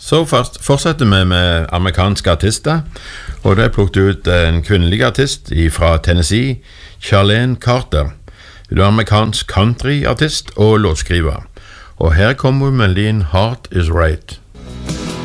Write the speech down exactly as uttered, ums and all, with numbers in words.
Så først fortsetter vi med amerikanske artister, og det er plukket ut en kvinnelig artist fra Tennessee, Charlene Carter. Hun er amerikansk countryartist og låtskriver, og her kommer melodien Heart is Right.